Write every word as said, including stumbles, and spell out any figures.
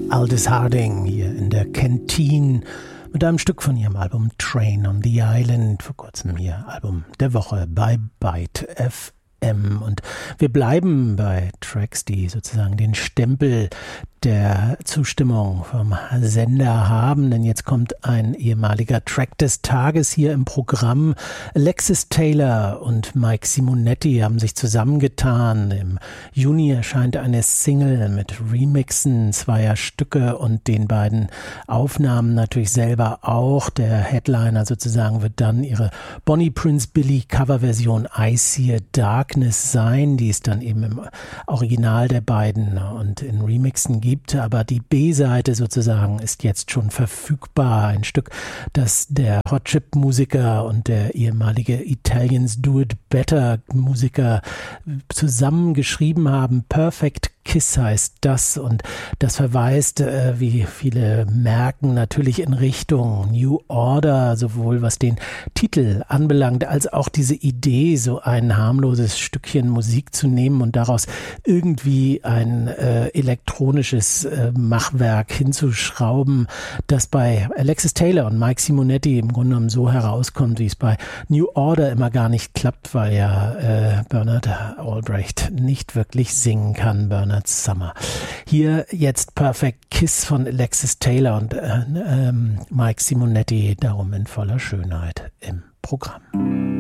Aldous Harding hier in der Canteen mit einem Stück von ihrem Album Train on the Island, vor kurzem hier Album der Woche bei Byte F M. Und wir bleiben bei Tracks, die sozusagen den Stempel der Zustimmung vom Sender haben, denn jetzt kommt ein ehemaliger Track des Tages hier im Programm. Alexis Taylor und Mike Simonetti haben sich zusammengetan. Im Juni erscheint eine Single mit Remixen zweier Stücke und den beiden Aufnahmen natürlich selber auch. Der Headliner sozusagen wird dann ihre Bonnie Prince Billy Coverversion I See a Darkness sein, die es dann eben im Original der beiden und in Remixen gibt. Gibt, aber die B-Seite sozusagen ist jetzt schon verfügbar. Ein Stück, das der Hot Chip Musiker und der ehemalige Italians Do It Better Musiker zusammen geschrieben haben. Perfect Kiss heißt das, und das verweist, äh, wie viele merken, natürlich in Richtung New Order, sowohl was den Titel anbelangt, als auch diese Idee, so ein harmloses Stückchen Musik zu nehmen und daraus irgendwie ein äh, elektronisches äh, Machwerk hinzuschrauben, das bei Alexis Taylor und Mike Simonetti im Grunde genommen so herauskommt, wie es bei New Order immer gar nicht klappt, weil ja äh, Bernard Albrecht nicht wirklich singen kann, Bernard Summer. Hier jetzt Perfect Kiss von Alexis Taylor und äh, ähm, Mike Simonetti, darum in voller Schönheit im Programm.